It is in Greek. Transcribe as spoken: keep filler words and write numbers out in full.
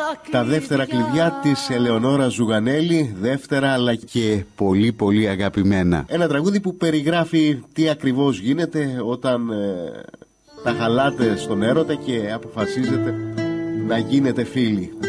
Τα δεύτερα κλειδιά της Ελεονόρα Ζουγανέλη, δεύτερα αλλά και πολύ πολύ αγαπημένα. Ένα τραγούδι που περιγράφει τι ακριβώς γίνεται όταν ε, τα χαλάτε στον έρωτα και αποφασίζετε να γίνετε φίλοι.